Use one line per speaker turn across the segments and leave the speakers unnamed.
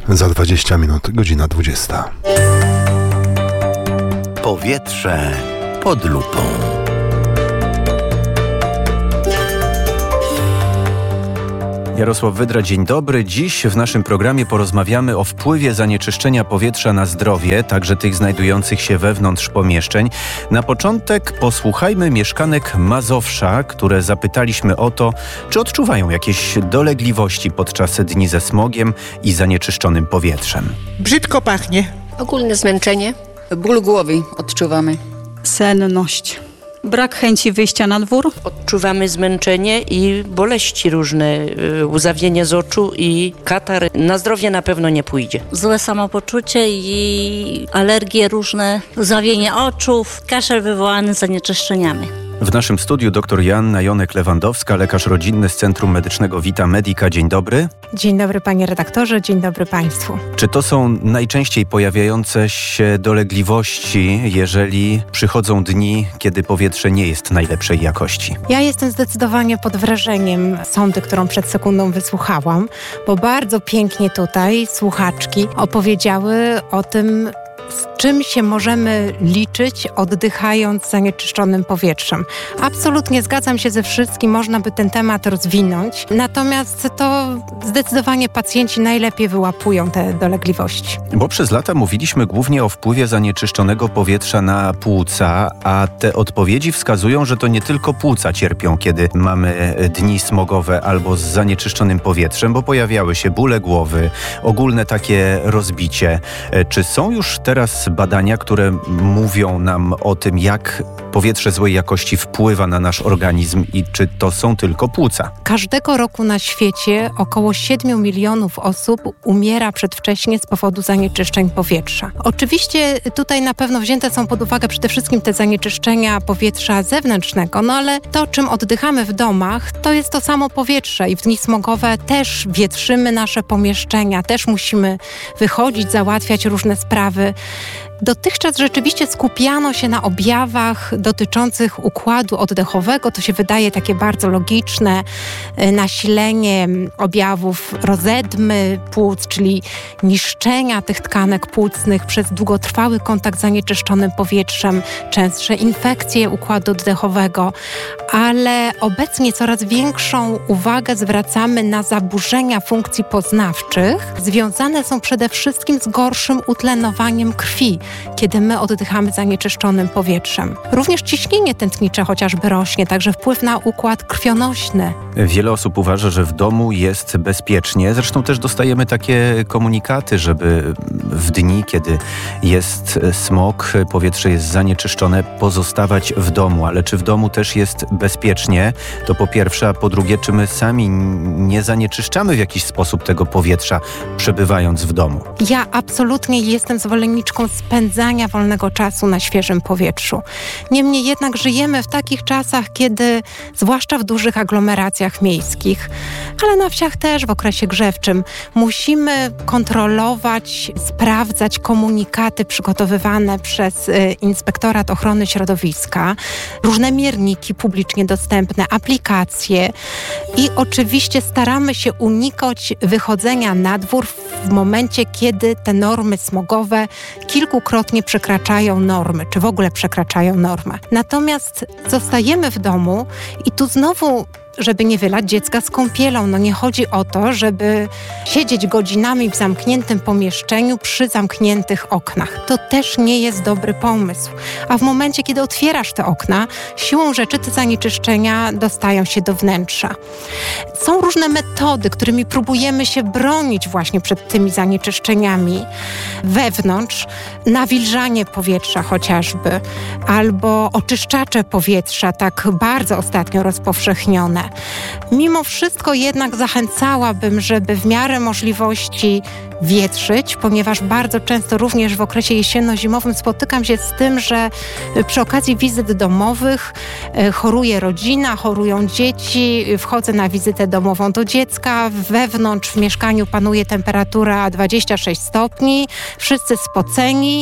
Za 20 minut, godzina 20.
Powietrze pod lupą.
Jarosław Wydra, dzień dobry. Dziś w naszym programie porozmawiamy o wpływie zanieczyszczenia powietrza na zdrowie, także tych znajdujących się wewnątrz pomieszczeń. Na początek posłuchajmy mieszkanek Mazowsza, które zapytaliśmy o to, czy odczuwają jakieś dolegliwości podczas dni ze smogiem i zanieczyszczonym powietrzem.
Brzydko pachnie.
Ogólne zmęczenie.
Ból głowy odczuwamy.
Senność. Brak chęci wyjścia na dwór.
Odczuwamy zmęczenie i boleści różne, łzawienie z oczu i katar. Na zdrowie na pewno nie pójdzie.
Złe samopoczucie i alergie różne, łzawienie oczów, kaszel wywołany zanieczyszczeniami.
W naszym studiu dr Joanna Jonek-Lewandowska, lekarz rodzinny z Centrum Medycznego Vita Medica. Dzień dobry.
Dzień dobry panie redaktorze, dzień dobry państwu.
Czy to są najczęściej pojawiające się dolegliwości, jeżeli przychodzą dni, kiedy powietrze nie jest najlepszej jakości?
Ja jestem zdecydowanie pod wrażeniem sondy, którą przed sekundą wysłuchałam, bo bardzo pięknie tutaj słuchaczki opowiedziały o tym, z czym się możemy liczyć, oddychając zanieczyszczonym powietrzem. Absolutnie zgadzam się ze wszystkim, można by ten temat rozwinąć, natomiast to zdecydowanie pacjenci najlepiej wyłapują te dolegliwości.
Bo przez lata mówiliśmy głównie o wpływie zanieczyszczonego powietrza na płuca, a te odpowiedzi wskazują, że to nie tylko płuca cierpią, kiedy mamy dni smogowe albo z zanieczyszczonym powietrzem, bo pojawiały się bóle głowy, ogólne takie rozbicie. Czy są już teraz badania, które mówią nam o tym, jak powietrze złej jakości wpływa na nasz organizm i czy to są tylko płuca?
Każdego roku na świecie około 7 milionów osób umiera przedwcześnie z powodu zanieczyszczeń powietrza. Oczywiście tutaj na pewno wzięte są pod uwagę przede wszystkim te zanieczyszczenia powietrza zewnętrznego, no ale to, czym oddychamy w domach, to jest to samo powietrze i w dni smogowe też wietrzymy nasze pomieszczenia, też musimy wychodzić, załatwiać różne sprawy. Dotychczas rzeczywiście skupiano się na objawach dotyczących układu oddechowego. To się wydaje takie bardzo logiczne. Nasilenie objawów rozedmy płuc, czyli niszczenia tych tkanek płucnych przez długotrwały kontakt z zanieczyszczonym powietrzem, częstsze infekcje układu oddechowego, ale obecnie coraz większą uwagę zwracamy na zaburzenia funkcji poznawczych. Związane są przede wszystkim z gorszym utlenowaniem krwi, kiedy my oddychamy zanieczyszczonym powietrzem. Również ciśnienie tętnicze chociażby rośnie, także wpływ na układ krwionośny.
Wiele osób uważa, że w domu jest bezpiecznie. Zresztą też dostajemy takie komunikaty, żeby w dni, kiedy jest smog, powietrze jest zanieczyszczone, pozostawać w domu. Ale czy w domu też jest bezpiecznie? To po pierwsze, a po drugie, czy my sami nie zanieczyszczamy w jakiś sposób tego powietrza, przebywając w domu?
Ja absolutnie jestem zwolenniczką spędzania wolnego czasu na świeżym powietrzu. Niemniej jednak żyjemy w takich czasach, kiedy, zwłaszcza w dużych aglomeracjach miejskich, ale na wsiach też w okresie grzewczym, musimy kontrolować, sprawdzać komunikaty przygotowywane przez Inspektorat Ochrony Środowiska, różne mierniki publicznie dostępne, aplikacje i oczywiście staramy się unikać wychodzenia na dwór w momencie, kiedy te normy smogowe kilkukrotnie przekraczają normy, czy w ogóle przekraczają normę. Natomiast zostajemy w domu i tu znowu, żeby nie wylać dziecka z kąpielą. No nie chodzi o to, żeby siedzieć godzinami w zamkniętym pomieszczeniu przy zamkniętych oknach. To też nie jest dobry pomysł. A w momencie, kiedy otwierasz te okna, siłą rzeczy te zanieczyszczenia dostają się do wnętrza. Są różne metody, którymi próbujemy się bronić właśnie przed tymi zanieczyszczeniami wewnątrz. Nawilżanie powietrza chociażby, albo oczyszczacze powietrza, tak bardzo ostatnio rozpowszechnione. Mimo wszystko jednak zachęcałabym, żeby w miarę możliwości wietrzyć, ponieważ bardzo często również w okresie jesienno-zimowym spotykam się z tym, że przy okazji wizyt domowych choruje rodzina, chorują dzieci, wchodzę na wizytę domową do dziecka, wewnątrz w mieszkaniu panuje temperatura 26 stopni, wszyscy spoceni,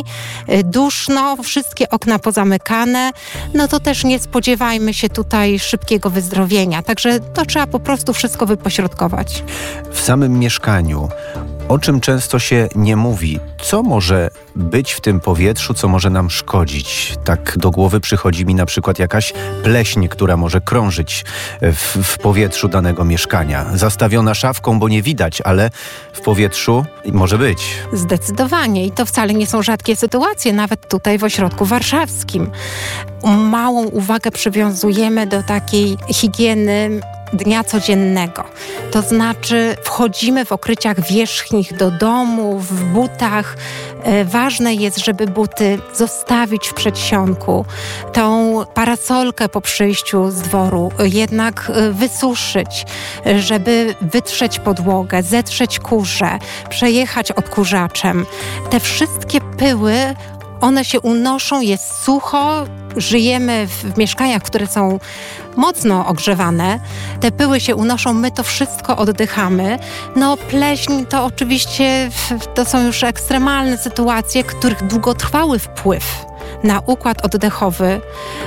duszno, wszystkie okna pozamykane, no to też nie spodziewajmy się tutaj szybkiego wyzdrowienia, także to trzeba po prostu wszystko wypośrodkować.
W samym mieszkaniu o czym często się nie mówi. Co może być w tym powietrzu, co może nam szkodzić? Tak do głowy przychodzi mi na przykład jakaś pleśń, która może krążyć w powietrzu danego mieszkania. Zastawiona szafką, bo nie widać, ale w powietrzu może być.
Zdecydowanie. I to wcale nie są rzadkie sytuacje, nawet tutaj w ośrodku warszawskim. Małą uwagę przywiązujemy do takiej higieny dnia codziennego. To znaczy wchodzimy w okryciach wierzchnich do domu, w butach. Ważne jest, żeby buty zostawić w przedsionku. Tą parasolkę po przyjściu z dworu jednak wysuszyć, żeby wytrzeć podłogę, zetrzeć kurze, przejechać odkurzaczem. Te wszystkie pyły, one się unoszą, jest sucho, żyjemy w mieszkaniach, które są mocno ogrzewane. Te pyły się unoszą, my to wszystko oddychamy. No pleśń to oczywiście to są już ekstremalne sytuacje, których długotrwały wpływ na układ oddechowy,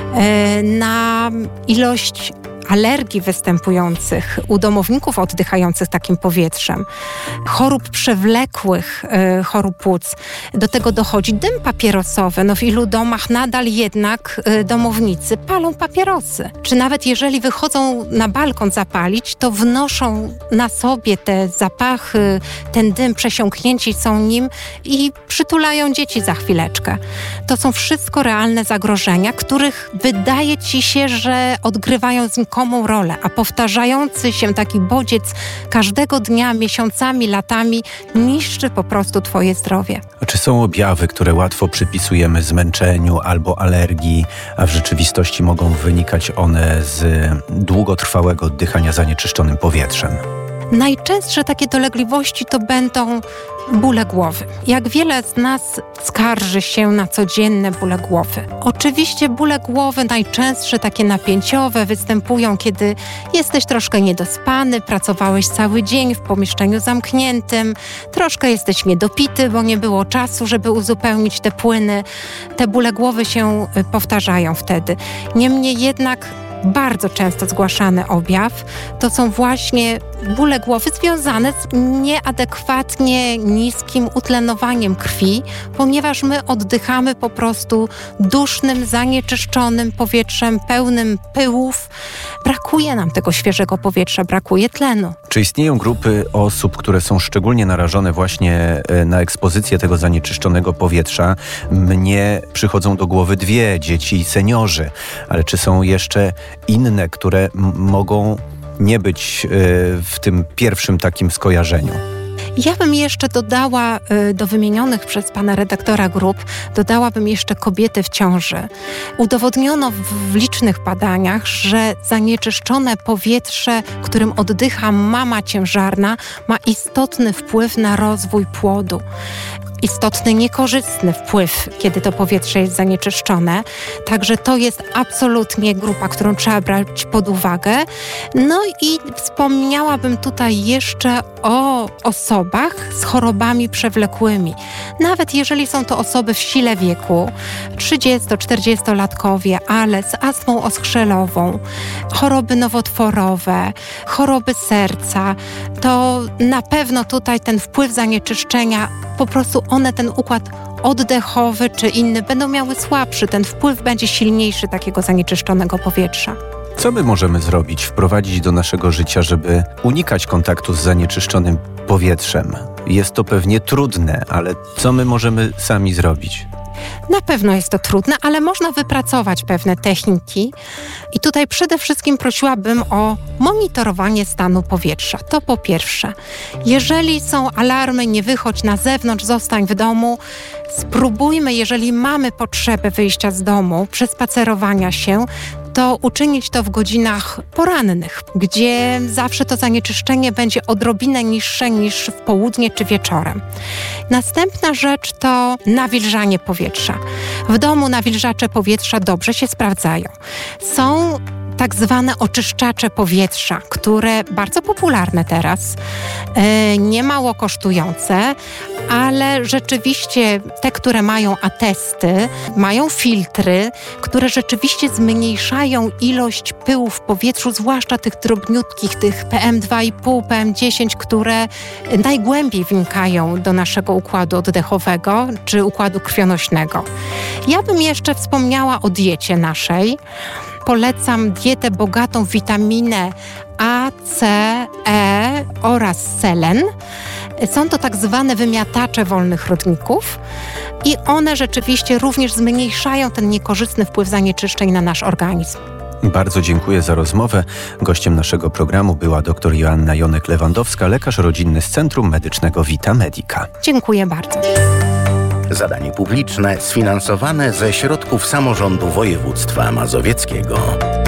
na ilość alergii występujących u domowników oddychających takim powietrzem, chorób przewlekłych, chorób płuc. Do tego dochodzi dym papierosowy. No w ilu domach nadal jednak domownicy palą papierosy. Czy nawet jeżeli wychodzą na balkon zapalić, to wnoszą na sobie te zapachy, ten dym, przesiąknięci są nim i przytulają dzieci za chwileczkę. To są wszystko realne zagrożenia, których wydaje ci się, że odgrywają znikomą rolę, a powtarzający się taki bodziec każdego dnia, miesiącami, latami niszczy po prostu twoje zdrowie.
A czy są objawy, które łatwo przypisujemy zmęczeniu albo alergii, a w rzeczywistości mogą wynikać one z długotrwałego oddychania zanieczyszczonym powietrzem?
Najczęstsze takie dolegliwości to będą bóle głowy. Jak wiele z nas skarży się na codzienne bóle głowy. Oczywiście bóle głowy najczęstsze, takie napięciowe, występują, kiedy jesteś troszkę niedospany, pracowałeś cały dzień w pomieszczeniu zamkniętym, troszkę jesteś niedopity, bo nie było czasu, żeby uzupełnić te płyny. Te bóle głowy się powtarzają wtedy. Niemniej jednak bardzo często zgłaszany objaw to są właśnie bóle głowy związane z nieadekwatnie niskim utlenowaniem krwi, ponieważ my oddychamy po prostu dusznym, zanieczyszczonym powietrzem, pełnym pyłów. Brakuje nam tego świeżego powietrza, brakuje tlenu.
Czy istnieją grupy osób, które są szczególnie narażone właśnie na ekspozycję tego zanieczyszczonego powietrza? Mnie przychodzą do głowy dzieci i seniorzy, ale czy są jeszcze inne, które mogą nie być w tym pierwszym takim skojarzeniu?
Ja bym jeszcze dodała do wymienionych przez pana redaktora grup, dodałabym jeszcze kobiety w ciąży. Udowodniono w licznych badaniach, że zanieczyszczone powietrze, którym oddycha mama ciężarna, ma istotny wpływ na rozwój płodu. Istotny, niekorzystny wpływ, kiedy to powietrze jest zanieczyszczone. Także to jest absolutnie grupa, którą trzeba brać pod uwagę. No i wspomniałabym tutaj jeszcze o osobach z chorobami przewlekłymi. Nawet jeżeli są to osoby w sile wieku, 30-40-latkowie, ale z astmą oskrzelową, choroby nowotworowe, choroby serca, to na pewno tutaj ten wpływ zanieczyszczenia, po prostu one ten układ oddechowy czy inny będą miały słabszy, ten wpływ będzie silniejszy takiego zanieczyszczonego powietrza.
Co my możemy zrobić, wprowadzić do naszego życia, żeby unikać kontaktu z zanieczyszczonym powietrzem? Jest to pewnie trudne, ale co my możemy sami zrobić?
Na pewno jest to trudne, ale można wypracować pewne techniki. I tutaj przede wszystkim prosiłabym o monitorowanie stanu powietrza. To po pierwsze. Jeżeli są alarmy, nie wychodź na zewnątrz, zostań w domu. Spróbujmy, jeżeli mamy potrzebę wyjścia z domu, przespacerowania się, to uczynić to w godzinach porannych, gdzie zawsze to zanieczyszczenie będzie odrobinę niższe niż w południe czy wieczorem. Następna rzecz to nawilżanie powietrza. W domu nawilżacze powietrza dobrze się sprawdzają. Są tak zwane oczyszczacze powietrza, które bardzo popularne teraz, niemało kosztujące, ale rzeczywiście te, które mają atesty, mają filtry, które rzeczywiście zmniejszają ilość pyłu w powietrzu, zwłaszcza tych drobniutkich, tych PM2,5, PM10, które najgłębiej wnikają do naszego układu oddechowego czy układu krwionośnego. Ja bym jeszcze wspomniała o diecie naszej. Polecam dietę bogatą w witaminę A, C, E oraz selen. Są to tak zwane wymiatacze wolnych rodników i one rzeczywiście również zmniejszają ten niekorzystny wpływ zanieczyszczeń na nasz organizm.
Bardzo dziękuję za rozmowę. Gościem naszego programu była dr Joanna Jonek-Lewandowska, lekarz rodzinny z Centrum Medycznego Vita Medica.
Dziękuję bardzo.
Zadanie publiczne sfinansowane ze środków samorządu województwa mazowieckiego.